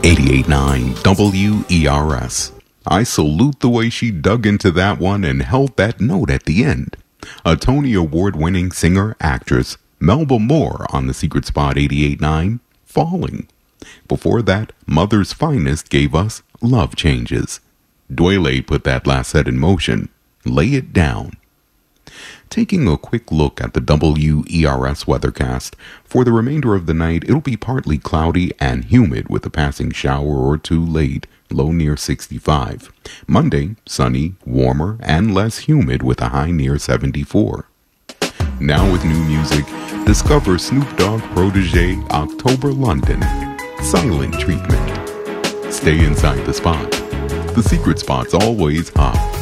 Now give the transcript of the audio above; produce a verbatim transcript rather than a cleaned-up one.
eighty-eight point nine W E R S. I salute the way she dug into that one and held that note at the end. A Tony Award-winning singer-actress, Melba Moore on The Secret Spot eighty-eight point nine, Falling. Before that, Mother's Finest gave us Love Changes. Dwele put that last set in motion, Lay It Down. Taking a quick look at the W E R S weathercast, for the remainder of the night it'll be partly cloudy and humid with a passing shower or two late, low near sixty-five. Monday, sunny, warmer, and less humid with a high near seventy-four. Now with new music, discover Snoop Dogg protege October London, Silent Treatment. Stay inside the spot. The Secret Spot's always hot.